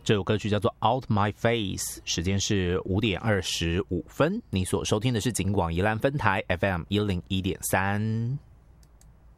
这首歌曲叫做 Out My Face， 时间是5点25分。你所收听的是警广宜兰分台 FM 101.3。